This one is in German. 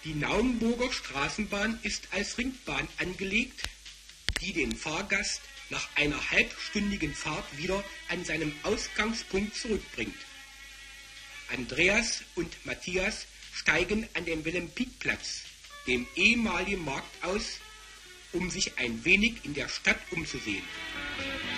Die Naumburger Straßenbahn ist als Ringbahn angelegt, die den Fahrgast nach einer halbstündigen Fahrt wieder an seinem Ausgangspunkt zurückbringt. Andreas und Matthias steigen an dem Wilhelm-Pieck-Platz, dem ehemaligen Markt, aus, um sich ein wenig in der Stadt umzusehen.